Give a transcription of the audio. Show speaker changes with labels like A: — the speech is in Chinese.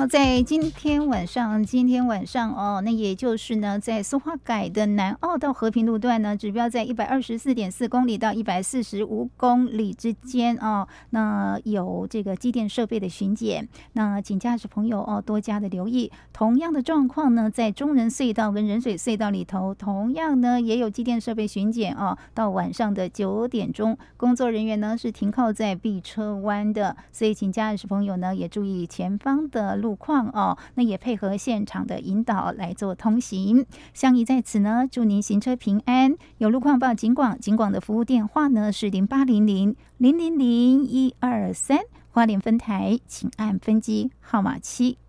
A: 好，在今天晚上哦，那也就是呢，在苏花改的南澳到和平路段呢，指标在124.4公里到145公里之间哦。那有这个机电设备的巡检，那请驾驶朋友哦多加的留意。同样的状况呢，在中人隧道跟仁水隧道里头，同样呢也有机电设备巡检哦。到晚上的9点钟，工作人员呢是停靠在 B 车湾的，所以请驾驶朋友呢也注意前方的路况哦，那也配合现场的引导来做通行。相宜在此呢，祝您行车平安。有路况报警广，警广的服务电话呢是0800-000-123，花莲分台请按分机号码7。